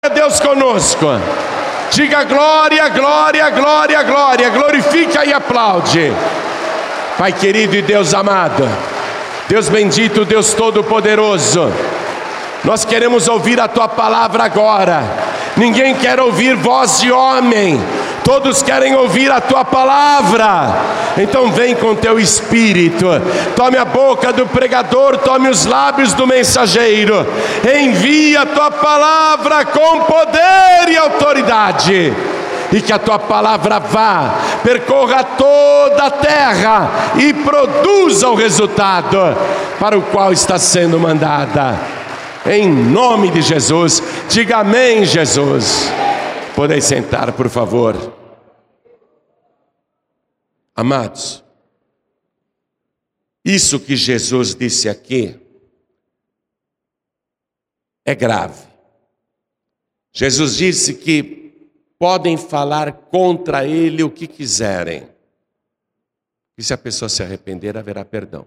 Deus conosco. Diga glória, glória, glória, glória. Glorifica e aplaude. Pai querido e Deus amado, Deus bendito, Deus todo-poderoso, nós queremos ouvir a Tua palavra agora. Ninguém quer ouvir voz de homem, todos querem ouvir a Tua palavra. Então vem com Teu Espírito, tome a boca do pregador, tome os lábios do mensageiro, envia a Tua palavra com poder e autoridade, e que a Tua palavra vá, percorra toda a terra e produza o resultado para o qual está sendo mandada. Em nome de Jesus, diga amém, Jesus. Podem sentar, por favor. Amados, isso que Jesus disse aqui é grave. Jesus disse que podem falar contra ele o que quiserem, e se a pessoa se arrepender, haverá perdão.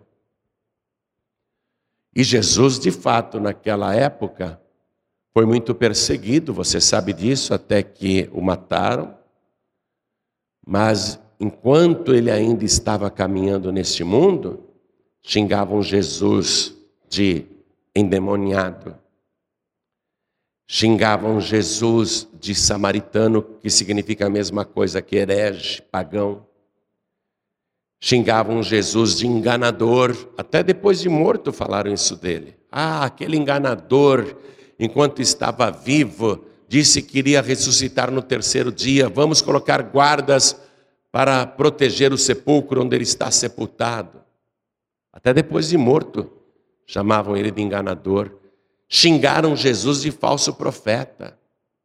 E Jesus, de fato, naquela época, foi muito perseguido, você sabe disso, até que o mataram. Mas, enquanto ele ainda estava caminhando neste mundo, xingavam Jesus de endemoniado. Xingavam Jesus de samaritano, que significa a mesma coisa que herege, pagão. Xingavam Jesus de enganador, até depois de morto falaram isso dele. Aquele enganador, enquanto estava vivo, disse que iria ressuscitar no terceiro dia. Vamos colocar guardas para proteger o sepulcro onde ele está sepultado. Até depois de morto, chamavam ele de enganador. Xingaram Jesus de falso profeta.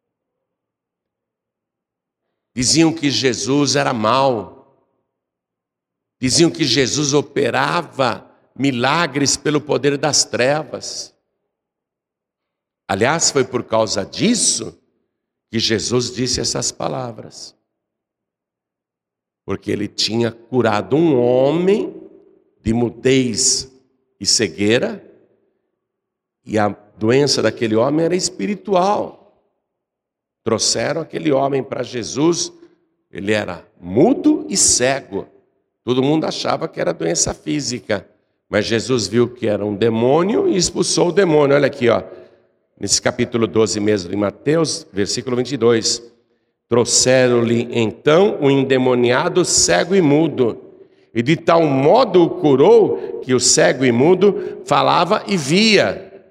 Diziam que Jesus era mau. Diziam que Jesus operava milagres pelo poder das trevas. Aliás, foi por causa disso que Jesus disse essas palavras. Porque ele tinha curado um homem de mudez e cegueira, e a doença daquele homem era espiritual. Trouxeram aquele homem para Jesus, ele era mudo e cego. Todo mundo achava que era doença física, mas Jesus viu que era um demônio e expulsou o demônio. Olha aqui, nesse capítulo 12 mesmo de Mateus, versículo 22. Trouxeram-lhe então um endemoniado cego e mudo, e de tal modo o curou que o cego e mudo falava e via.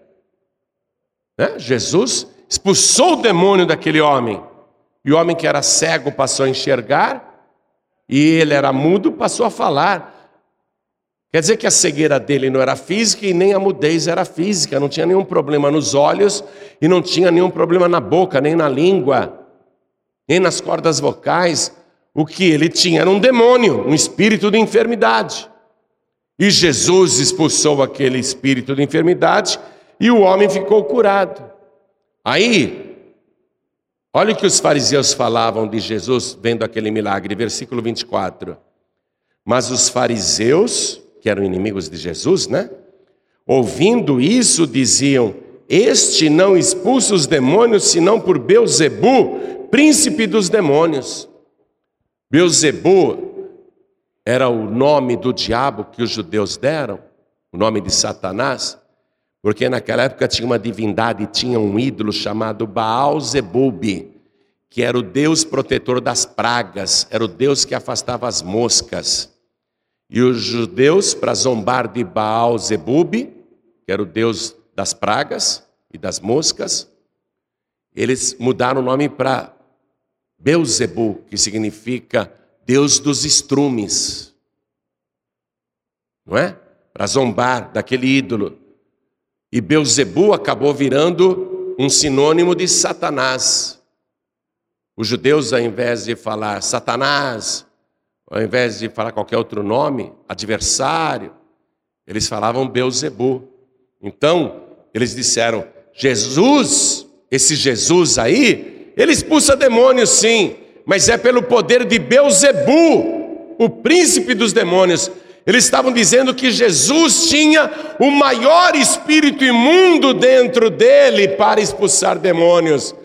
Jesus expulsou o demônio daquele homem, e o homem que era cego passou a enxergar, e ele era mudo, passou a falar. Quer dizer que a cegueira dele não era física e nem a mudez era física. Não tinha nenhum problema nos olhos e não tinha nenhum problema na boca, nem na língua, nem nas cordas vocais. O que ele tinha era um demônio, um espírito de enfermidade. E Jesus expulsou aquele espírito de enfermidade e o homem ficou curado. Aí, olha o que os fariseus falavam de Jesus vendo aquele milagre, versículo 24. Mas os fariseus, que eram inimigos de Jesus, ouvindo isso, diziam: este não expulsa os demônios, senão por Belzebu, príncipe dos demônios. Belzebu era o nome do diabo que os judeus deram, o nome de Satanás, porque naquela época tinha uma divindade, tinha um ídolo chamado Baal-Zebub, que era o Deus protetor das pragas, era o Deus que afastava as moscas. E os judeus, para zombar de Baal-Zebub, que era o Deus das pragas e das moscas, eles mudaram o nome para Belzebu, que significa Deus dos estrumes, não é? Para zombar daquele ídolo. E Belzebu acabou virando um sinônimo de Satanás. Os judeus, ao invés de falar Satanás, ao invés de falar qualquer outro nome, adversário, eles falavam Belzebu. Então, eles disseram: Jesus, esse Jesus aí, ele expulsa demônios sim, mas é pelo poder de Belzebu, o príncipe dos demônios. Eles estavam dizendo que Jesus tinha o maior espírito imundo dentro dele para expulsar demônios.